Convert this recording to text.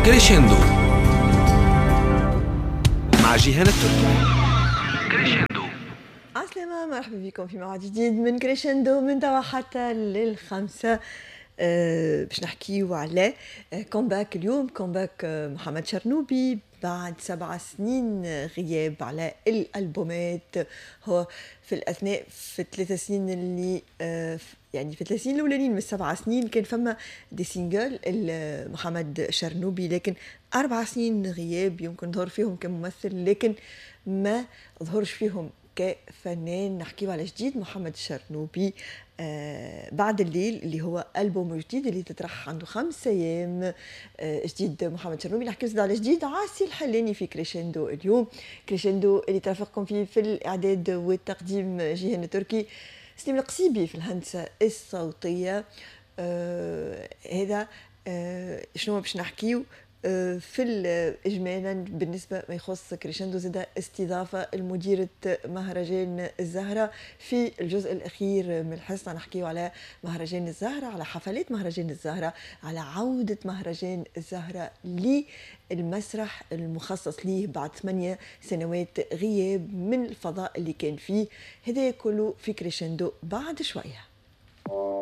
كريشندو مع جيهان التركي. كريشندو. عسلامة، مرحبا بكم في موعد جديد من كريشندو من توا حتى للخمسة. باش نحكيو على كومباك اليوم، كومباك محمد شرنوبي بعد 7 سنين غياب على الألبومات. هو في الأثناء في ال3 سنين اللي يعني في ال3 سنين الأولانيين من 7 سنين كان فما دي سينجل محمد شرنوبي، لكن 4 سنين غياب يمكن ظهر فيهم كممثل لكن ما ظهرش فيهم كفنان. نحكيو على جديد محمد شرنوبي بعد الليل اللي هو ألبوم جديد اللي تطرح عنده 5 أيام. جديد محمد شرنوبي. نحكيو زاد على جديد عاسي الحلاني في كريشندو اليوم. كريشندو اللي ترافقكم فيه في الإعداد والتقديم جيهان التركي، سليم القصيبي في الهندسة الصوتية. هذا شنو باش نحكيو في إجمالا بالنسبة ما يخص كريشندو. زاد استضافة المديرة مهرجان الزهرة في الجزء الأخير من الحصة. نحكيه على مهرجان الزهرة، على حفلات مهرجان الزهرة، على عودة مهرجان الزهرة للمسرح المخصص ليه بعد 8 سنوات غياب من الفضاء اللي كان فيه. هذا كله في كريشندو بعد شوية.